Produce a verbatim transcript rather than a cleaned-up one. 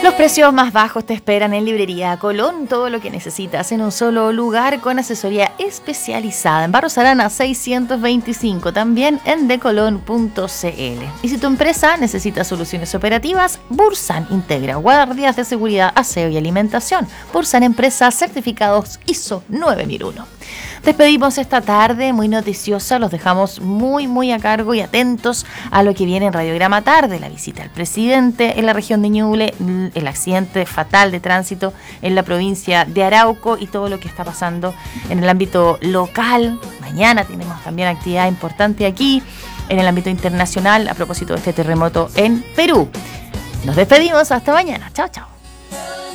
Los precios más bajos te esperan en Librería Colón. Todo lo que necesitas en un solo lugar con asesoría especializada. En Barros Arana seiscientos veinticinco, también en decolon punto c l. Y si tu empresa necesita soluciones operativas, Bursan integra guardias de seguridad, aseo y alimentación. Bursan Empresas certificados I S O nueve mil uno. Despedimos esta tarde muy noticiosa, los dejamos muy muy a cargo y atentos a lo que viene en Radiograma Tarde, la visita al presidente en la región de Ñuble, el accidente fatal de tránsito en la provincia de Arauco y todo lo que está pasando en el ámbito local. Mañana tenemos también actividad importante aquí en el ámbito internacional a propósito de este terremoto en Perú. Nos despedimos, hasta mañana, chao chao.